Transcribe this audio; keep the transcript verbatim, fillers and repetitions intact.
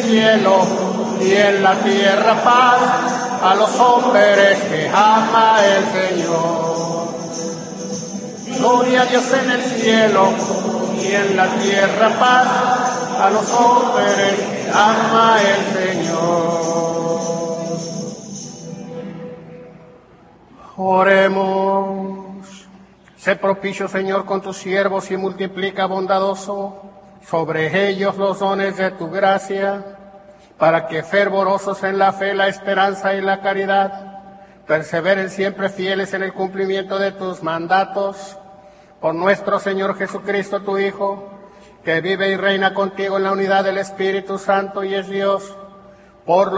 cielo y en la tierra paz a los hombres que ama el Señor. Gloria a Dios en el cielo y en la tierra paz a los hombres que ama el Señor. Oremos. Sé propicio, Señor, con tus siervos y multiplica bondadoso sobre ellos los dones de tu gracia, para que fervorosos en la fe, la esperanza y la caridad, perseveren siempre fieles en el cumplimiento de tus mandatos, por nuestro Señor Jesucristo, tu Hijo, que vive y reina contigo en la unidad del Espíritu Santo y es Dios, por